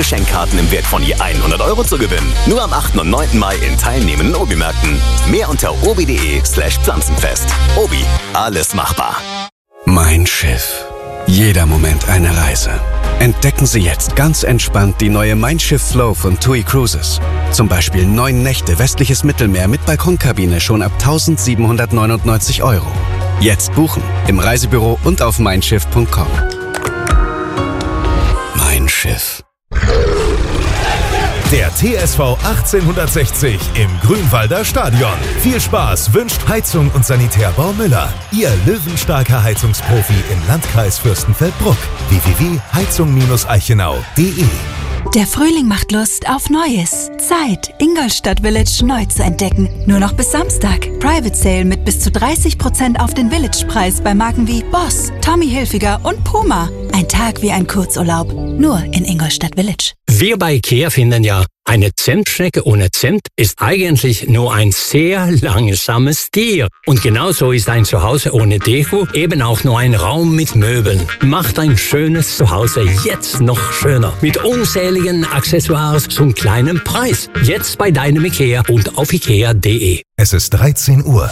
Geschenkkarten im Wert von je 100 € zu gewinnen. Nur am 8. und 9. Mai in teilnehmenden Obi-Märkten. Mehr unter obi.de/Pflanzenfest. Obi, alles machbar. Mein Schiff. Jeder Moment eine Reise. Entdecken Sie jetzt ganz entspannt die neue Mein Schiff Flow von TUI Cruises. Zum Beispiel 9 Nächte westliches Mittelmeer mit Balkonkabine schon ab 1.799 €. Jetzt buchen im Reisebüro und auf meinschiff.com. Mein Schiff. Der TSV 1860 im Grünwalder Stadion. Viel Spaß wünscht Heizung und Sanitärbau Müller. Ihr löwenstarker Heizungsprofi im Landkreis Fürstenfeldbruck. www.heizung-eichenau.de. Der Frühling macht Lust auf Neues. Zeit, Ingolstadt Village neu zu entdecken. Nur noch bis Samstag. Private Sale mit bis zu 30% auf den Village-Preis bei Marken wie Boss, Tommy Hilfiger und Puma. Ein Tag wie ein Kurzurlaub. Nur in Ingolstadt Village. Wir bei IKEA finden ja, eine Zentschnecke ohne Zimt ist eigentlich nur ein sehr langsames Tier. Und genauso ist ein Zuhause ohne Deko eben auch nur ein Raum mit Möbeln. Macht ein schönes Zuhause jetzt noch schöner. Mit unzähligen Accessoires zum kleinen Preis. Jetzt bei deinem IKEA und auf ikea.de. Es ist 13 Uhr.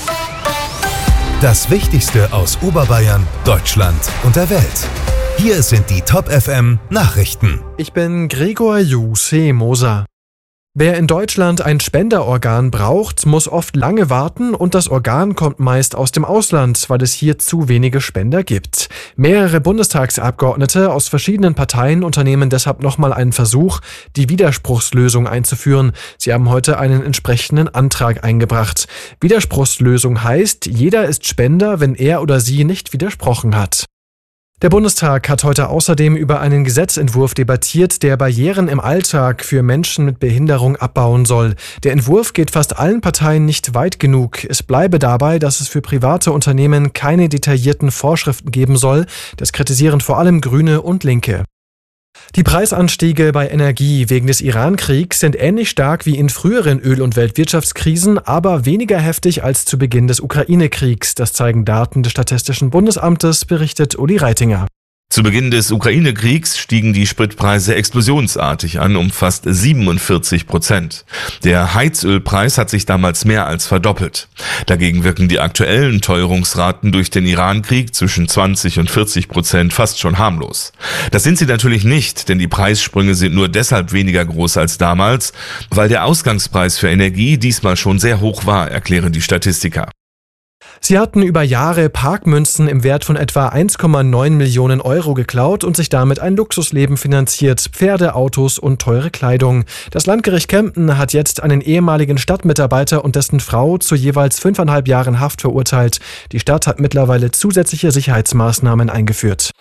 Das Wichtigste aus Oberbayern, Deutschland und der Welt. Hier sind die Top FM Nachrichten. Ich bin Gregor Moser. Wer in Deutschland ein Spenderorgan braucht, muss oft lange warten und das Organ kommt meist aus dem Ausland, weil es hier zu wenige Spender gibt. Mehrere Bundestagsabgeordnete aus verschiedenen Parteien unternehmen deshalb nochmal einen Versuch, die Widerspruchslösung einzuführen. Sie haben heute einen entsprechenden Antrag eingebracht. Widerspruchslösung heißt, jeder ist Spender, wenn er oder sie nicht widersprochen hat. Der Bundestag hat heute außerdem über einen Gesetzentwurf debattiert, der Barrieren im Alltag für Menschen mit Behinderung abbauen soll. Der Entwurf geht fast allen Parteien nicht weit genug. Es bleibe dabei, dass es für private Unternehmen keine detaillierten Vorschriften geben soll. Das kritisieren vor allem Grüne und Linke. Die Preisanstiege bei Energie wegen des Iran-Kriegs sind ähnlich stark wie in früheren Öl- und Weltwirtschaftskrisen, aber weniger heftig als zu Beginn des Ukraine-Kriegs. Das zeigen Daten des Statistischen Bundesamtes, berichtet Uli Reitinger. Zu Beginn des Ukraine-Kriegs stiegen die Spritpreise explosionsartig an, um fast 47%. Der Heizölpreis hat sich damals mehr als verdoppelt. Dagegen wirken die aktuellen Teuerungsraten durch den Iran-Krieg zwischen 20 und 40% fast schon harmlos. Das sind sie natürlich nicht, denn die Preissprünge sind nur deshalb weniger groß als damals, weil der Ausgangspreis für Energie diesmal schon sehr hoch war, erklären die Statistiker. Sie hatten über Jahre Parkmünzen im Wert von etwa 1,9 Millionen € geklaut und sich damit ein Luxusleben finanziert, Pferde, Autos und teure Kleidung. Das Landgericht Kempten hat jetzt einen ehemaligen Stadtmitarbeiter und dessen Frau zu jeweils 5,5 Jahren Haft verurteilt. Die Stadt hat mittlerweile zusätzliche Sicherheitsmaßnahmen eingeführt.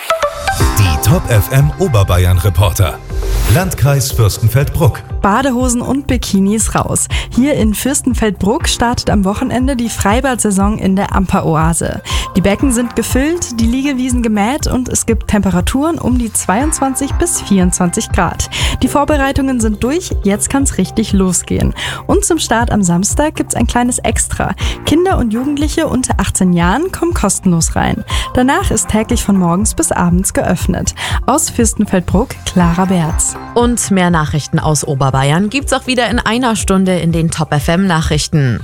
Die Top FM Oberbayern Reporter. Landkreis Fürstenfeldbruck. Badehosen und Bikinis raus. Hier in Fürstenfeldbruck startet am Wochenende die Freibad-Saison in der Amper-Oase. Die Becken sind gefüllt, die Liegewiesen gemäht und es gibt Temperaturen um die 22 bis 24 Grad. Die Vorbereitungen sind durch, jetzt kann's richtig losgehen. Und zum Start am Samstag gibt's ein kleines Extra. Kinder und Jugendliche unter 18 Jahren kommen kostenlos rein. Danach ist täglich von morgens bis abends geöffnet. Aus Fürstenfeldbruck, Clara Berz. Und mehr Nachrichten aus Oberbayern gibt's auch wieder in einer Stunde in den Top FM Nachrichten.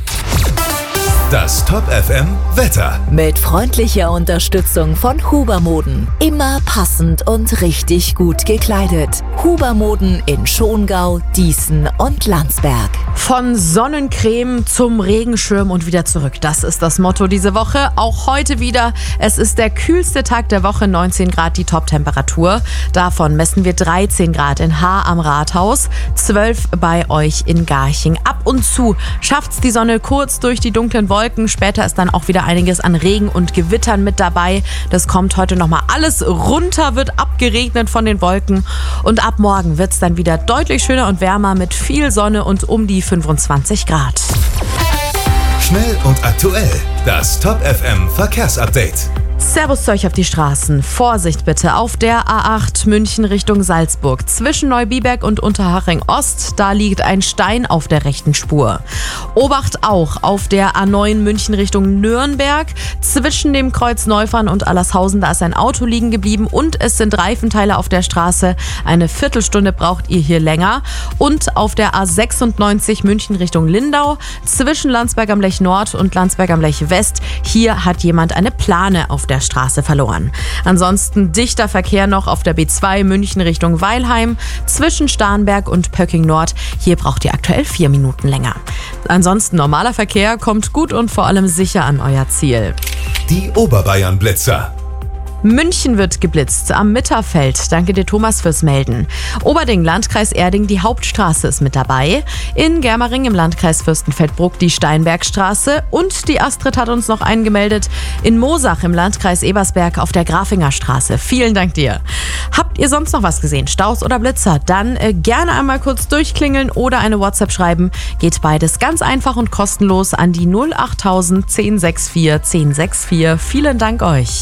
Das Top FM Wetter. Mit freundlicher Unterstützung von Hubermoden. Immer passend und richtig gut gekleidet. Hubermoden in Schongau, Dießen und Landsberg. Von Sonnencreme zum Regenschirm und wieder zurück. Das ist das Motto diese Woche. Auch heute wieder. Es ist der kühlste Tag der Woche, 19 Grad die Top-Temperatur. Davon messen wir 13 Grad in Haar am Rathaus, 12 bei euch in Garching. Ab und zu schafft's die Sonne kurz durch die dunklen Wolken. Später ist dann auch wieder einiges an Regen und Gewittern mit dabei. Das kommt heute nochmal alles runter, wird abgeregnet von den Wolken. Und ab morgen wird es dann wieder deutlich schöner und wärmer mit viel Sonne und um die 25 Grad. Schnell und aktuell. Das Top FM Verkehrsupdate. Servus zu euch auf die Straßen. Vorsicht bitte auf der A8 München Richtung Salzburg. Zwischen Neubiberg und Unterhaching Ost, da liegt ein Stein auf der rechten Spur. Obacht auch auf der A9 München Richtung Nürnberg. Zwischen dem Kreuz Neufahren und Allershausen, da ist ein Auto liegen geblieben und es sind Reifenteile auf der Straße. Eine Viertelstunde braucht ihr hier länger. Und auf der A96 München Richtung Lindau. Zwischen Landsberg am Lech Nord und Landsberg am Lech West. Hier hat jemand eine Plane auf der Straße verloren. Ansonsten dichter Verkehr noch auf der B2 München Richtung Weilheim, zwischen Starnberg und Pöcking Nord. Hier braucht ihr aktuell 4 Minuten länger. Ansonsten normaler Verkehr, kommt gut und vor allem sicher an euer Ziel. Die Oberbayern-Blitzer. München wird geblitzt am Mitterfeld. Danke dir, Thomas, fürs Melden. Oberding, Landkreis Erding, die Hauptstraße ist mit dabei. In Germering im Landkreis Fürstenfeldbruck die Steinbergstraße. Und die Astrid hat uns noch eingemeldet in Moosach im Landkreis Ebersberg auf der Grafinger Straße. Vielen Dank dir. Habt ihr sonst noch was gesehen? Staus oder Blitzer? Dann gerne einmal kurz durchklingeln oder eine WhatsApp schreiben. Geht beides ganz einfach und kostenlos an die 08000 1064 1064. Vielen Dank euch.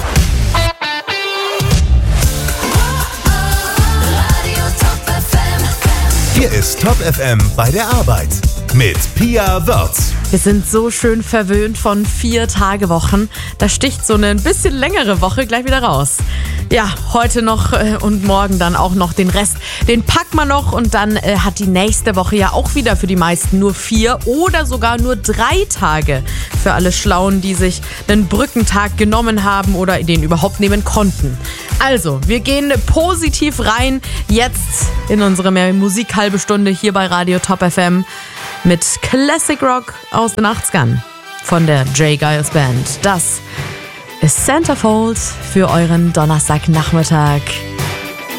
Hier ist Top FM bei der Arbeit mit Pia Wörz. Wir sind so schön verwöhnt von 4-Tage-Wochen. Da sticht so eine ein bisschen längere Woche gleich wieder raus. Ja, heute noch und morgen dann auch noch den Rest. Den packen wir noch und dann hat die nächste Woche ja auch wieder für die meisten nur 4 oder sogar nur 3 Tage. Für alle Schlauen, die sich einen Brückentag genommen haben oder den überhaupt nehmen konnten. Also, wir gehen positiv rein jetzt in unsere Musik-halbe Stunde hier bei Radio Top FM mit Classic Rock aus den 80ern von der J. Giles Band. Das ist Centerfold für euren Donnerstagnachmittag.